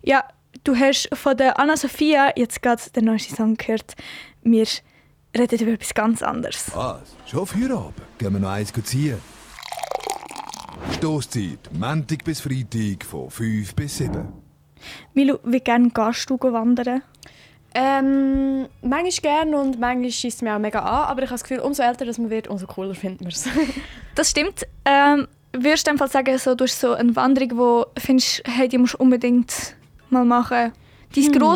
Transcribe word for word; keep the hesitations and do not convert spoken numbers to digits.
Ja, du hast von der Anna-Sophia jetzt gerade den neuesten Song gehört. Wir reden über etwas ganz anderes. Was? Schon Feierabend? Gehen wir noch eins ziehen? Stosszeit, Montag bis Freitag von fünf bis sieben. Milu, wie gerne gehst du wandern? Ähm, manchmal gerne und manchmal schießt es mir auch mega an, aber ich habe das Gefühl, umso älter das man wird, umso cooler findet man es. Das stimmt. Ähm, würdest du in dem Fall sagen, so, du hast so eine Wanderung, wo du findest, hey, die musst du unbedingt mal machen? Dein Hm.